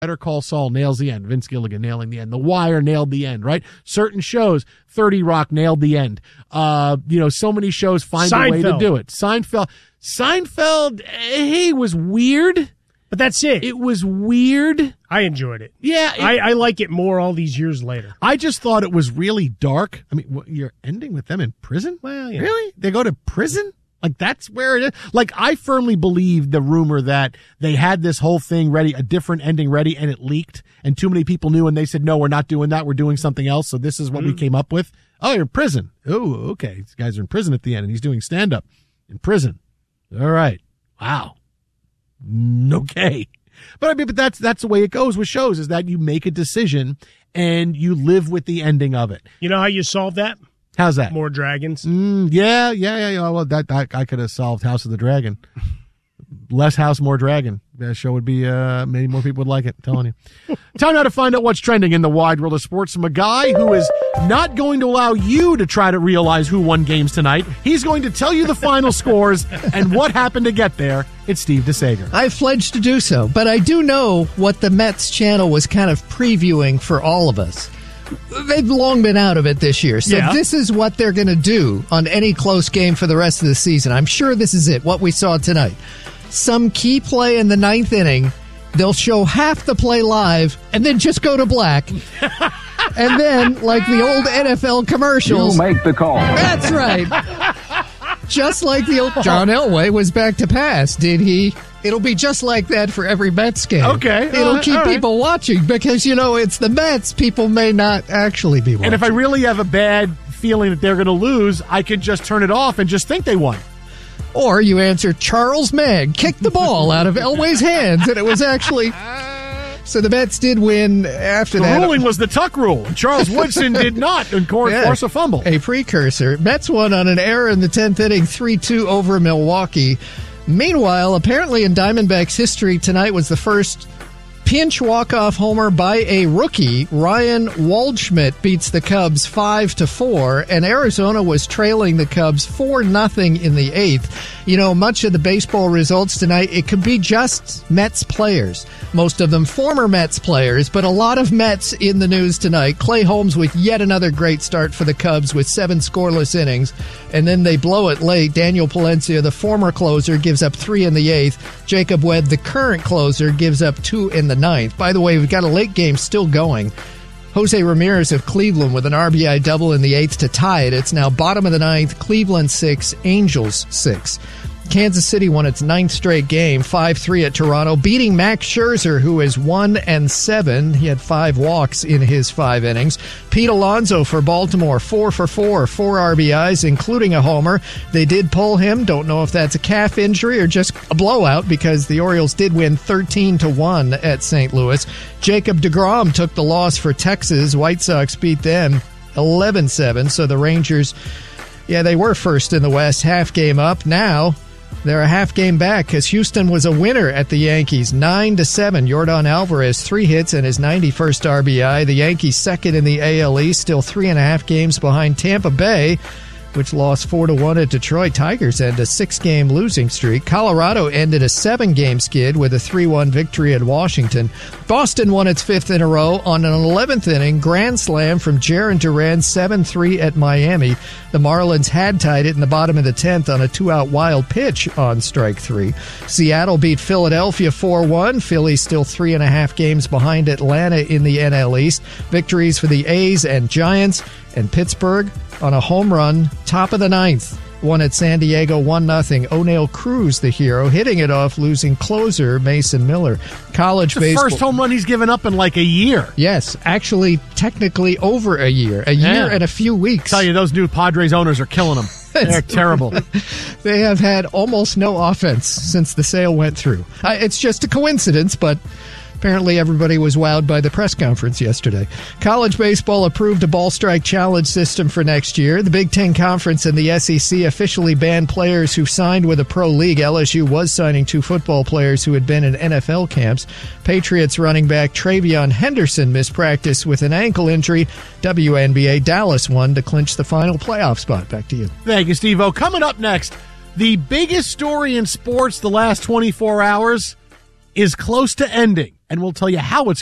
Better Call Saul nails the end. Vince Gilligan nailing the end. The Wire nailed the end, right? Certain shows, 30 Rock nailed the end. So many shows find a way to do it. Seinfeld, he was weird. But that's it. It was weird. I enjoyed it. Yeah. I like it more all these years later. I just thought it was really dark. I mean, you're ending with them in prison? Well, yeah. Really? They go to prison? Like, that's where it is? Like, I firmly believe the rumor that they had this whole thing ready, a different ending ready, and it leaked, and too many people knew, and they said, no, we're not doing that. We're doing something else, so this is what we came up with. Oh, you're in prison. Oh, okay. These guys are in prison at the end, and he's doing stand-up in prison. All right. Wow. Okay. But that's the way it goes with shows, is that you make a decision, and you live with the ending of it. You know how you solve that? How's that? More dragons. Yeah. Well, that I could have solved House of the Dragon. Less house, more dragon. That show would be, many more people would like it. I'm telling you. Time now to find out what's trending in the wide world of sports from a guy who is not going to allow you to try to realize who won games tonight. He's going to tell you the final scores and what happened to get there. It's Steve DeSager. I've pledged to do so, but I do know what the Mets channel was kind of previewing for all of us. They've long been out of it this year, so This is what they're going to do on any close game for the rest of the season. I'm sure this is it, what we saw tonight. Some key play in the ninth inning, they'll show half the play live and then just go to black. And then, like the old NFL commercials... You make the call. That's right. Just like the old... John Elway was back to pass, did he? It'll be just like that for every Mets game. Okay. It'll keep people watching because, it's the Mets. People may not actually be watching. And if I really have a bad feeling that they're going to lose, I could just turn it off and just think they won. Or you answer, Charles Magg kicked the ball out of Elway's hands, and it was actually... So the Mets did win after that. The ruling was the Tuck rule. Charles Woodson did not, and force a fumble. A precursor. Mets won on an error in the 10th inning, 3-2 over Milwaukee. Meanwhile, apparently in Diamondbacks history, tonight was the first pinch walk-off homer by a rookie. Ryan Waldschmidt beats the Cubs 5-4, and Arizona was trailing the Cubs 4-0 in the eighth. Much of the baseball results tonight, it could be just Mets players. Most of them former Mets players, but a lot of Mets in the news tonight. Clay Holmes with yet another great start for the Cubs with 7 scoreless innings, and then they blow it late. Daniel Palencia, the former closer, gives up 3 in the eighth. Jacob Webb, the current closer, gives up 2 in the ninth. By the way, we've got a late game still going. Jose Ramirez of Cleveland with an RBI double in the eighth to tie it. It's now bottom of the ninth, Cleveland 6, Angels 6. Kansas City won its 9th straight game, 5-3 at Toronto, beating Max Scherzer, who is 1-7. He had 5 walks in his 5 innings. Pete Alonso for Baltimore, 4 for 4, 4 RBIs, including a homer. They did pull him. Don't know if that's a calf injury or just a blowout, because the Orioles did win 13-1 at St. Louis. Jacob deGrom took the loss for Texas. White Sox beat them 11-7. So the Rangers, they were first in the West, half game up. Now they're a half game back because Houston was a winner at the Yankees, 9-7. Yordan Alvarez, 3 hits and his 91st RBI. The Yankees second in the AL East, still 3.5 games behind Tampa Bay, which lost 4-1 at Detroit. Tigers end a 6-game losing streak. Colorado ended a 7-game skid with a 3-1 victory at Washington. Boston won its 5th in a row on an 11th inning grand slam from Jarren Duran, 7-3 at Miami. The Marlins had tied it in the bottom of the 10th on a 2-out wild pitch on strike 3. Seattle beat Philadelphia 4-1. Philly still 3.5 games behind Atlanta in the NL East. Victories for the A's and Giants, and Pittsburgh on a home run, top of the 9th. Won at San Diego 1-0. O'Neal Cruz, the hero, hitting it off, losing closer Mason Miller. College baseball. First home run he's given up in like a year. Yes, actually, technically over a year. A year and a few weeks. Tell you, those new Padres owners are killing them. They're terrible. They have had almost no offense since the sale went through. It's just a coincidence, but apparently everybody was wowed by the press conference yesterday. College baseball approved a ball strike challenge system for next year. The Big Ten Conference and the SEC officially banned players who signed with a pro league. LSU was signing 2 football players who had been in NFL camps. Patriots running back Travion Henderson missed practice with an ankle injury. WNBA Dallas won to clinch the final playoff spot. Back to you. Thank you, Steve-O. Coming up next, the biggest story in sports the last 24 hours is close to ending. and we'll tell you how it's